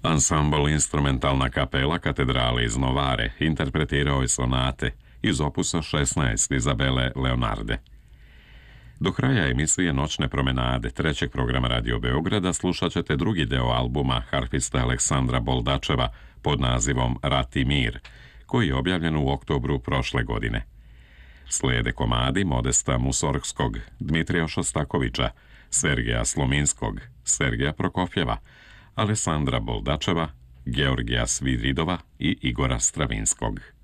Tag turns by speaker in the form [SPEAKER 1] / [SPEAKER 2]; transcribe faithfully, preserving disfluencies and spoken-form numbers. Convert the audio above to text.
[SPEAKER 1] Ansambl Instrumentalna kapela Katedrale iz Novare interpretirao je sonate iz opusa šesnaest Izabele Leonarde. Do kraja emisije Noćne promenade trećeg programa Radio Beograda slušat ćete drugi deo albuma harfiste Aleksandra Boldačeva pod nazivom Rat i mir, koji je objavljen u oktobru prošle godine. Slijede komadi Modesta Musorgskog, Dmitrija Šostakovića, Sergeja Slominskog, Sergeja Prokofjeva, Alessandra Boldačeva, Georgija Svidridova i Igora Stravinskog.